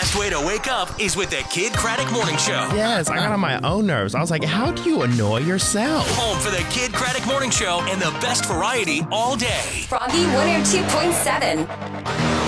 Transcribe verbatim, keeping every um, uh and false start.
best way to wake up is with the Kid Craddock Morning Show. Yes, I got on my own nerves. I was like, how do you annoy yourself? Home for the Kid Craddock Morning Show and the best variety all day. Froggy one oh two point seven.